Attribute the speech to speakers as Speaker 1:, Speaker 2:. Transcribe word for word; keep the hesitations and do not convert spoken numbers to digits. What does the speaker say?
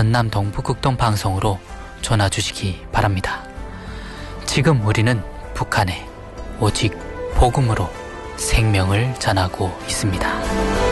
Speaker 1: 전남 동부극동 방송으로 전화 주시기 바랍니다. 지금 우리는 북한에 오직 복음으로 생명을 전하고 있습니다.